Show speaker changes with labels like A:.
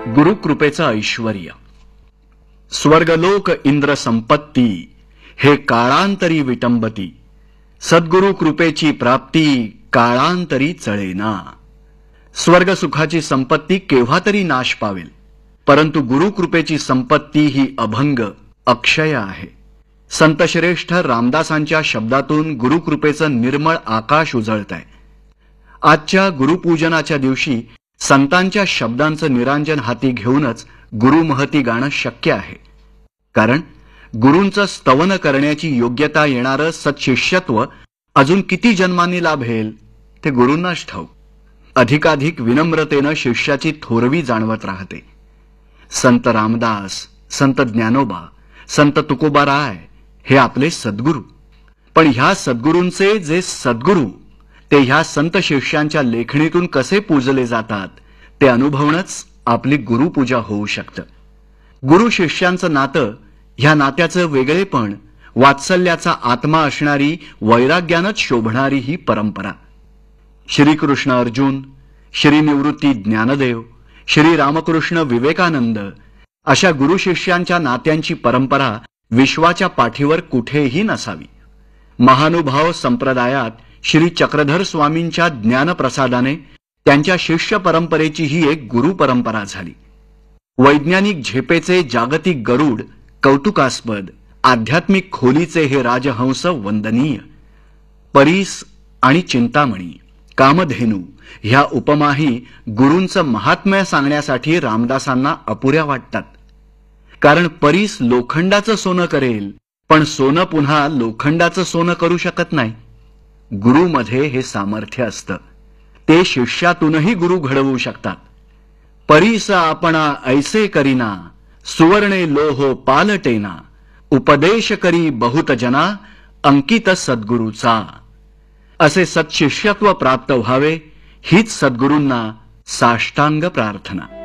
A: गुरुकृपेचं ऐश्वर्य. स्वर्गलोक इंद्र संपत्ती हे काळांतरी विटंबती, सद्गुरु कृपेची प्राप्ती काळांतरी चळेना. स्वर्गसुखाची संपत्ती केव्हा तरी नाश पावेल, परंतु गुरुकृपेची संपत्ती ही अभंग अक्षय आहे. संतश्रेष्ठ रामदासांच्या शब्दातून गुरुकृपेचं निर्मळ आकाश उजळतंय. आजच्या गुरुपूजनाच्या दिवशी संतांच्या शब्दांचं निरांजन हाती घेऊनच गुरुमहती गाणं शक्य आहे. कारण गुरूंचं स्तवन करण्याची योग्यता येणारं सत्शिष्यत्व अजून किती जन्मांनी लाभेल ते गुरूंनाच ठाऊक. अधिकाधिक विनम्रतेनं शिष्याची थोरवी जाणवत राहते. संत रामदास, संत ज्ञानोबा, संत तुकोबाराय हे आपले सद्गुरू. पण ह्या सद्गुरूंचे जे सद्गुरू ते ह्या संत शिष्यांच्या लेखणीतून कसे पूजले जातात ते अनुभवणंच आपली गुरुपूजा होऊ शकतं. गुरु शिष्यांचं नातं, ह्या नात्याचं वेगळेपण, वात्सल्याचा आत्मा असणारी, वैराग्यानंच शोभणारी ही परंपरा. श्रीकृष्ण अर्जुन, श्री निवृत्ती ज्ञानदेव, श्री रामकृष्ण विवेकानंद अशा गुरु शिष्यांच्या नात्यांची परंपरा विश्वाच्या पाठीवर कुठेही नसावी. महानुभाव संप्रदायात श्री चक्रधर स्वामींच्या ज्ञानप्रसादाने त्यांच्या शिष्य परंपरेची ही एक गुरु परंपरा झाली. वैज्ञानिक झेपेचे जागतिक गरुड कौतुकास्पद, आध्यात्मिक खोलीचे हे राजहंस वंदनीय. परीस आणि चिंतामणी, कामधेनू ह्या उपमाही गुरूंचं महात्म्य सांगण्यासाठी रामदासांना अपुऱ्या वाटतात. कारण परीस लोखंडाचं सोनं करेल, पण सोनं पुन्हा लोखंडाचं सोनं करू शकत नाही. गुरुमध्ये हे सामर्थ्य असतं. ते शिष्यातूनही गुरु घडवू शकतात. परीस आपणा ऐसे करीना, सुवर्णे लोहो पालटेना, उपदेश करी बहुत जना, अंकित सद्गुरूचा. असे सत्शिष्यत्व प्राप्त व्हावे हीच सद्गुरूंना साष्टांग प्रार्थना.